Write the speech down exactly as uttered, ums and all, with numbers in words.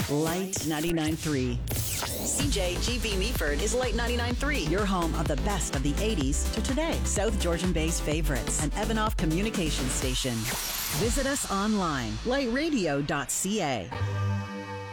Light ninety-nine point three. C J G B Meaford is Light ninety-nine point three, your home of the best of the eighties to today. South Georgian Bay's favorites, an Evanoff communications station. Visit us online, light radio dot c a.